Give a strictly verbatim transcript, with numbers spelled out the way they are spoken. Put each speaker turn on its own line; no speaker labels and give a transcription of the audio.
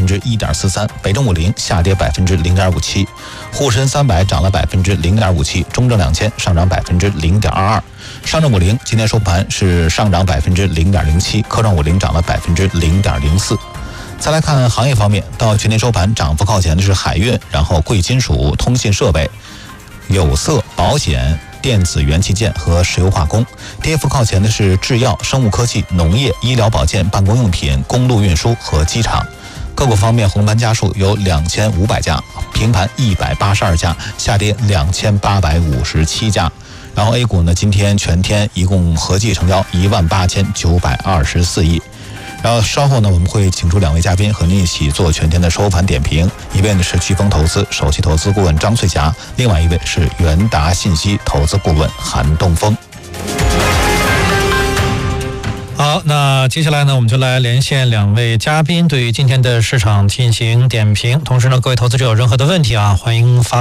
分之一点四三，北证五零下跌百分之零点五七，沪深三百涨了百分之零点五七，中证两千上涨百分之零点二二，上证五零今天收盘是上涨百分之零点零七，科创五零涨了百分之零点零四。再来看行业方面，到全天收盘涨幅靠前的是海运，然后贵金属、通信设备、有色、保险、电子元器件和石油化工，跌幅靠前的是制药、生物科技、农业、医疗保健、办公用品、公路运输和机场。个股方面，红盘家数有两千五百家，平盘一百八十二家，下跌两千八百五十七家。然后 A 股呢，今天全天一共合计成交一万八千九百二十四亿。然后稍后呢，我们会请出两位嘉宾和您一起做全天的收盘点评。一位呢是飓风投资首席投资顾问张翠霞，另外一位是元达信息投资顾问韩东风。
好，那接下来呢，我们就来连线两位嘉宾，对于今天的市场进行点评。同时呢，各位投资者有任何的问题啊，欢迎发